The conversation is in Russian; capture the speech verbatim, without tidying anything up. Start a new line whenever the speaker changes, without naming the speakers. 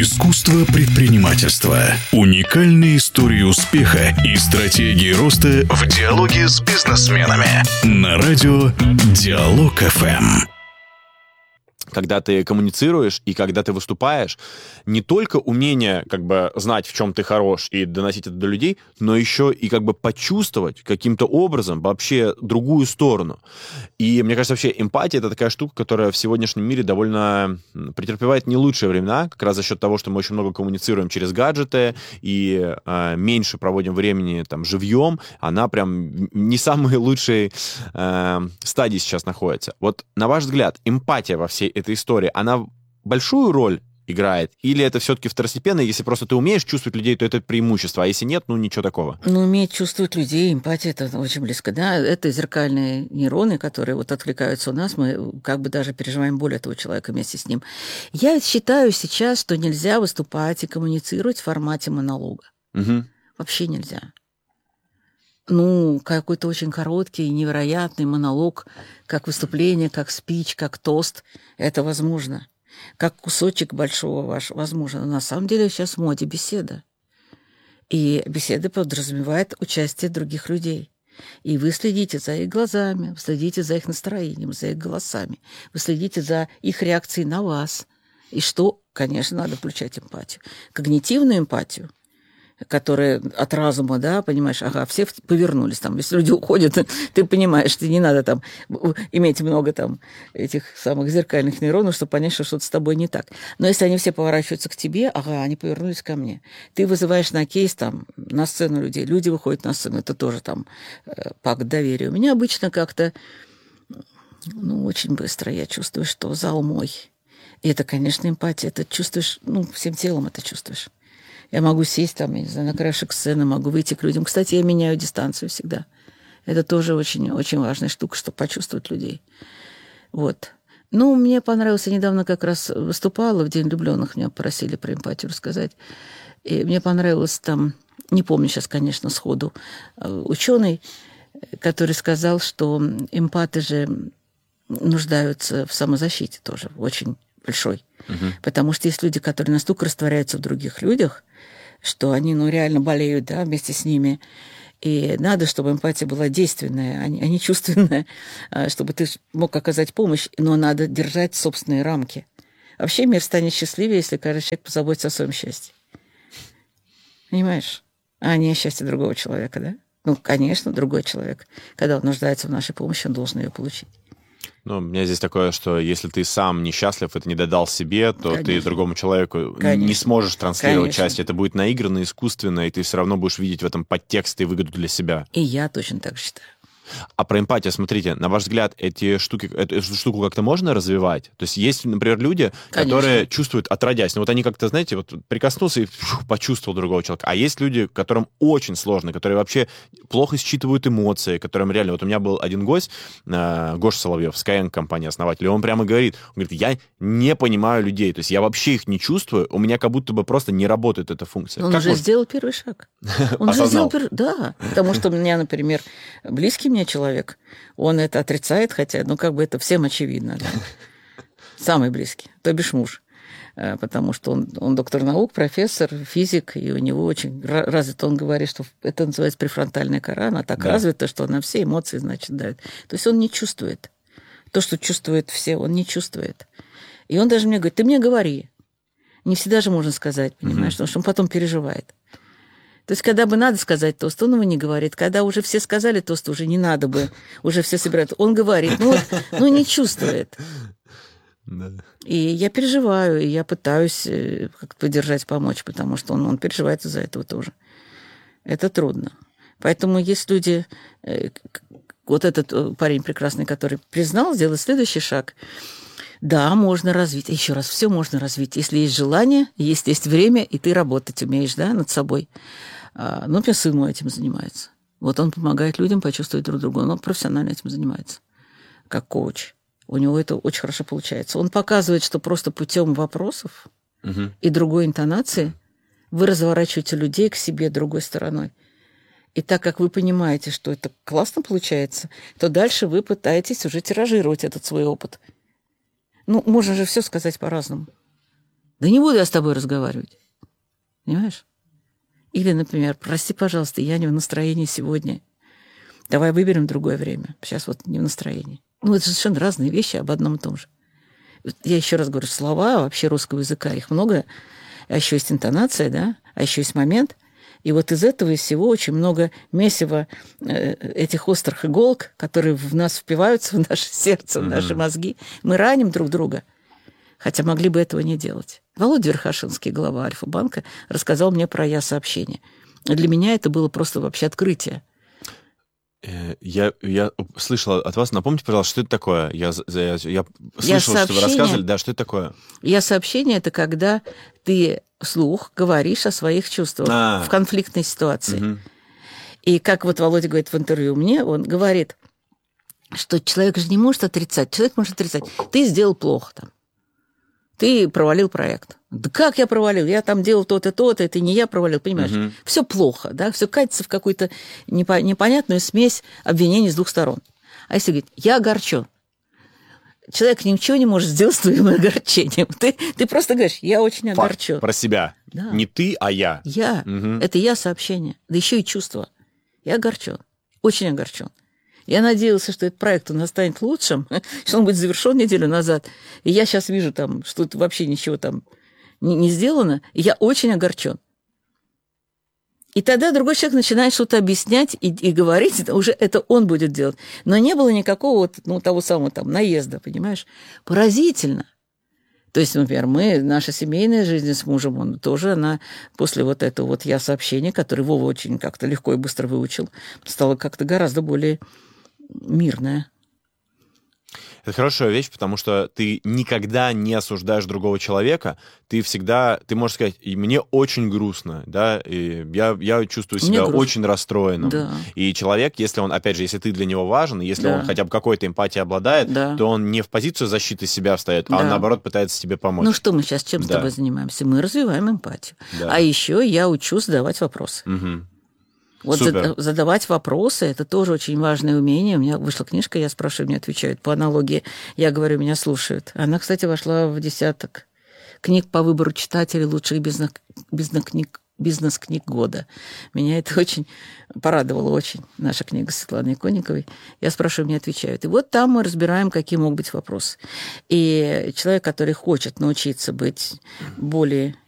Искусство предпринимательства. Уникальные истории успеха и стратегии роста в диалоге с бизнесменами. На радио Диалог эф эм.
Когда ты коммуницируешь и когда ты выступаешь, не только умение как бы знать, в чем ты хорош и доносить это до людей, но еще и как бы почувствовать каким-то образом вообще другую сторону. И мне кажется, вообще эмпатия — это такая штука, которая в сегодняшнем мире довольно претерпевает не лучшие времена, как раз за счет того, что мы очень много коммуницируем через гаджеты и э, меньше проводим времени там живьем. Она прям не самой лучшей э, стадии сейчас находится. Вот на ваш взгляд, эмпатия во всей этой истории, она большую роль играет? Или это все-таки второстепенно? Если просто ты умеешь чувствовать людей, то это преимущество, а если нет, ну ничего такого.
Ну, уметь чувствовать людей, эмпатия — это очень близко, да. Это зеркальные нейроны, которые вот откликаются у нас, мы как бы даже переживаем боль этого человека вместе с ним. Я считаю сейчас, что нельзя выступать и коммуницировать в формате монолога.
Угу.
Вообще нельзя. Ну, какой-то очень короткий, невероятный монолог, как выступление, как спич, как тост, это возможно. Как кусочек большого вашего, возможно. Но на самом деле сейчас в моде беседа. И беседа подразумевает участие других людей. И вы следите за их глазами, вы следите за их настроением, за их голосами, вы следите за их реакцией на вас. И что, конечно, надо включать эмпатию. Когнитивную эмпатию, которые от разума, да, понимаешь, ага, все повернулись там. Если люди уходят, ты понимаешь, что не надо там иметь много там этих самых зеркальных нейронов, чтобы понять, что что-то с тобой не так. Но если они все поворачиваются к тебе, ага, они повернулись ко мне. Ты вызываешь на кейс там, на сцену людей, люди выходят на сцену, это тоже там пакт доверия. У меня обычно как-то, ну, очень быстро я чувствую, что зал мой. И это, конечно, эмпатия. Это чувствуешь, ну, всем телом это чувствуешь. Я могу сесть там, я не знаю, на краешек сцены, могу выйти к людям. Кстати, я меняю дистанцию всегда. Это тоже очень, очень важная штука, чтобы почувствовать людей. Вот. Ну, мне понравилось, я недавно как раз выступала в День влюбленных, меня просили про эмпатию рассказать. И мне понравилось там, не помню сейчас, конечно, сходу, ученый, который сказал, что эмпаты же нуждаются в самозащите тоже, очень большой. Угу. Потому что есть люди, которые настолько растворяются в других людях, что они, ну, реально болеют, да, вместе с ними. И надо, чтобы эмпатия была действенная, а не, а не чувственная, чтобы ты мог оказать помощь, но надо держать собственные рамки. Вообще мир станет счастливее, если каждый человек позаботится о своем счастье. Понимаешь? А не о счастье другого человека, да? Ну, конечно, другой человек, когда он нуждается в нашей помощи, он должен ее получить.
Ну, у меня здесь такое, что если ты сам несчастлив, это не додал себе, то
Конечно.
ты другому человеку
Конечно.
не сможешь транслировать
Конечно.
счастье. Это будет наигранно, искусственно, и ты все равно будешь видеть в этом подтекст и выгоду для себя.
И я точно так же считаю.
А про эмпатию, смотрите, на ваш взгляд, эти штуки, эту штуку как-то можно развивать? То есть есть, например, люди,
Конечно.
которые чувствуют отродясь. Ну вот они как-то, знаете, вот прикоснулся и фух, почувствовал другого человека. А есть люди, которым очень сложно, которые вообще плохо считывают эмоции, которым реально... Вот у меня был один гость, э, Гоша Соловьев, Skyeng компания, основатель, и он прямо говорит, он говорит, я не понимаю людей, то есть я вообще их не чувствую, у меня как будто бы просто не работает эта функция.
Он
как
уже
может...
сделал первый шаг. Он уже сделал первый... Да, потому что у меня, например, близкий мне человек, он это отрицает, хотя, ну, как бы это всем очевидно. Да? Самый близкий, то бишь муж. Потому что он, он доктор наук, профессор, физик, и у него очень развито, он говорит, что это называется префронтальная кора, она так да. развита, что она все эмоции, значит, дает. То есть он не чувствует. То, что чувствуют все, он не чувствует. И он даже мне говорит, ты мне говори. Не всегда же можно сказать, понимаешь, mm-hmm. потому что он потом переживает. То есть, когда бы надо сказать тост, он его не говорит. Когда уже все сказали тост, уже не надо бы, уже все собираются. Он говорит, ну, ну не чувствует. Да. И я переживаю, и я пытаюсь как-то поддержать, помочь, потому что он, он переживает из-за этого тоже. Это трудно. Поэтому есть люди... Вот этот парень прекрасный, который признал, сделал следующий шаг. Да, можно развить. Еще раз, все можно развить. Если есть желание, если есть время, и ты работать умеешь, да, над собой. Ну, например, сын мой этим занимается. Вот он помогает людям почувствовать друг друга. Он профессионально этим занимается, как коуч. У него это очень хорошо получается. Он показывает, что просто путем вопросов угу. и другой интонации вы разворачиваете людей к себе другой стороной. И так как вы понимаете, что это классно получается, то дальше вы пытаетесь уже тиражировать этот свой опыт. Ну, можно же все сказать по-разному. Да не буду я с тобой разговаривать. Понимаешь? Или, например, прости, пожалуйста, я не в настроении сегодня. Давай выберем другое время. Сейчас вот не в настроении. Ну, это совершенно разные вещи об одном и том же. Я еще раз говорю, слова вообще русского языка, их много, а еще есть интонация, да, а еще есть момент. И вот из этого из всего очень много месива э, этих острых иголок, которые в нас впиваются, в наше сердце, в наши мозги. Мы раним друг друга, хотя могли бы этого не делать. Володя Верхошинский, глава Альфа-банка, рассказал мне про «Я-сообщение». Для меня это было просто вообще открытие.
Я, я слышал от вас, напомните, пожалуйста, что это такое? Я, я, я слышал, что вы рассказывали. Да, что это такое?
Я-сообщение – это когда ты вслух говоришь о своих чувствах а. в конфликтной ситуации. Угу. И как вот Володя говорит в интервью мне, он говорит, что человек же не может отрицать. Человек может отрицать. Ты сделал плохо там. Ты провалил проект. Да как я провалил? Я там делал то-то, то-то, это не я провалил, понимаешь? Угу. Все плохо, да, все катится в какую-то непонятную смесь обвинений с двух сторон. А если говорить, я огорчен, человек ничего не может сделать с твоим огорчением. Ты, ты просто говоришь, я очень огорчен.
Факт про себя. Да. Не ты, а я.
Я. Угу. Это я сообщение. Да еще и чувство. Я огорчен. Очень огорчен. Я надеялся, что этот проект у нас станет лучшим, что он будет завершен неделю назад. И я сейчас вижу, там, что вообще ничего там не, не сделано. И я очень огорчен. И тогда другой человек начинает что-то объяснять и, и говорить, уже это он будет делать. Но не было никакого вот, ну, того самого там, наезда, понимаешь? Поразительно. То есть, например, мы, наша семейная жизнь с мужем, он тоже, она после вот этого вот я-сообщения, которое Вова очень как-то легко и быстро выучил, стала как-то гораздо более мирная.
Это хорошая вещь, потому что ты никогда не осуждаешь другого человека, ты всегда, ты можешь сказать, и мне очень грустно, да, и я, я чувствую себя очень расстроенным. Да. И человек, если он, опять же, если ты для него важен, если да. он хотя бы какой-то эмпатией обладает, да. то он не в позицию защиты себя встает, да. а наоборот пытается тебе помочь.
Ну что мы сейчас чем да. с тобой занимаемся? Мы развиваем эмпатию. Да. А еще я учусь задавать вопросы.
Угу.
Вот Супер. задавать вопросы – это тоже очень важное умение. У меня вышла книжка, я спрашиваю, мне отвечают. По аналогии, я говорю, меня слушают. Она, кстати, вошла в десяток книг по выбору читателей лучших бизнес-книг, бизнес-книг года. Меня это очень порадовало, очень, наша книга Светланы Иконниковой. Я спрашиваю, мне отвечают. И вот там мы разбираем, какие могут быть вопросы. И человек, который хочет научиться быть более